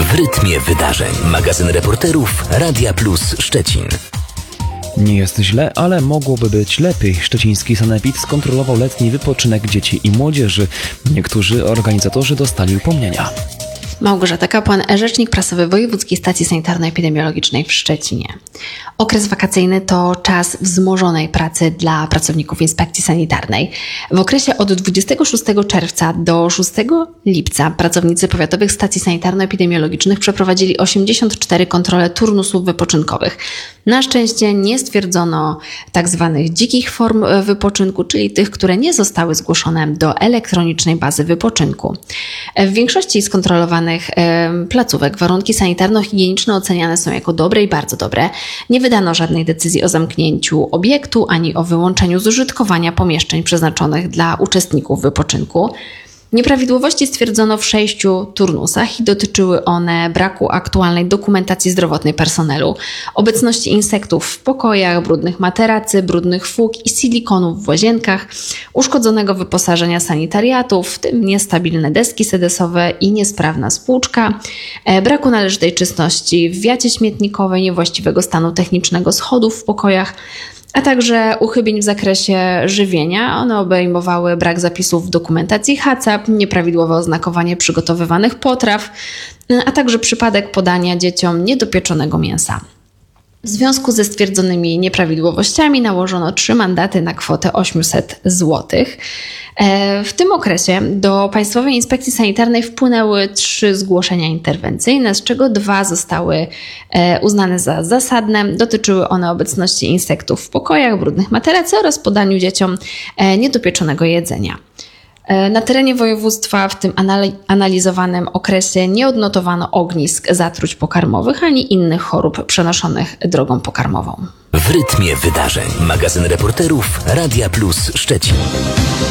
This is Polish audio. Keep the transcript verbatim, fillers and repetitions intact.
W rytmie wydarzeń. Magazyn reporterów Radia Plus Szczecin. Nie jest źle, ale mogłoby być lepiej. Szczeciński sanepid skontrolował letni wypoczynek dzieci i młodzieży. Niektórzy organizatorzy dostali upomnienia. Małgorzata Kapłan, rzecznik prasowy Wojewódzkiej Stacji Sanitarno-Epidemiologicznej w Szczecinie. Okres wakacyjny to czas wzmożonej pracy dla pracowników inspekcji sanitarnej. W okresie od dwudziestego szóstego czerwca do szóstego lipca pracownicy powiatowych stacji sanitarno-epidemiologicznych przeprowadzili osiemdziesiąt cztery kontrole turnusów wypoczynkowych. Na szczęście nie stwierdzono tak zwanych dzikich form wypoczynku, czyli tych, które nie zostały zgłoszone do elektronicznej bazy wypoczynku. W większości skontrolowanych placówek warunki sanitarno-higieniczne oceniane są jako dobre i bardzo dobre. Nie wydano żadnej decyzji o zamknięciu obiektu ani o wyłączeniu z użytkowania pomieszczeń przeznaczonych dla uczestników wypoczynku. Nieprawidłowości stwierdzono w sześciu turnusach i dotyczyły one braku aktualnej dokumentacji zdrowotnej personelu, obecności insektów w pokojach, brudnych materacy, brudnych fug i silikonów w łazienkach, uszkodzonego wyposażenia sanitariatów, w tym niestabilne deski sedesowe i niesprawna spłuczka, braku należytej czystości w wiacie śmietnikowej, niewłaściwego stanu technicznego schodów w pokojach, a także uchybień w zakresie żywienia. One obejmowały brak zapisów w dokumentacji H A C C P, nieprawidłowe oznakowanie przygotowywanych potraw, a także przypadek podania dzieciom niedopieczonego mięsa. W związku ze stwierdzonymi nieprawidłowościami nałożono trzy mandaty na kwotę osiemset złotych. W tym okresie do Państwowej Inspekcji Sanitarnej wpłynęły trzy zgłoszenia interwencyjne, z czego dwa zostały uznane za zasadne. Dotyczyły one obecności insektów w pokojach, brudnych materacy oraz podaniu dzieciom niedopieczonego jedzenia. Na terenie województwa w tym analizowanym okresie nie odnotowano ognisk zatruć pokarmowych ani innych chorób przenoszonych drogą pokarmową. W rytmie wydarzeń. Magazyn reporterów Radia Plus Szczecin.